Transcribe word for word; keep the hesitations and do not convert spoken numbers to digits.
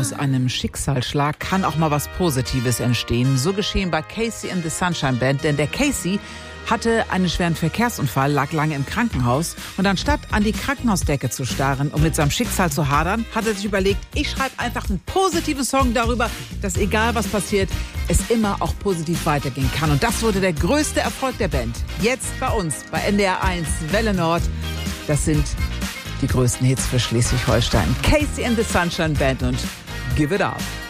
Aus einem Schicksalsschlag kann auch mal was Positives entstehen. So geschehen bei Casey and the Sunshine Band, denn der Casey hatte einen schweren Verkehrsunfall, lag lange im Krankenhaus und anstatt an die Krankenhausdecke zu starren und mit seinem Schicksal zu hadern, hat er sich überlegt, ich schreibe einfach einen positiven Song darüber, dass egal was passiert, es immer auch positiv weitergehen kann. Und das wurde der größte Erfolg der Band. Jetzt bei uns, bei N D R eins, Welle Nord. Das sind die größten Hits für Schleswig-Holstein. Casey and the Sunshine Band und Give It Up.